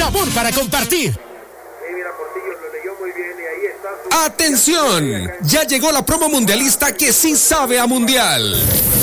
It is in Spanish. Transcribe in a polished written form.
sabor para compartir. ¡Atención! Ya llegó la promo mundialista que sí sabe a mundial.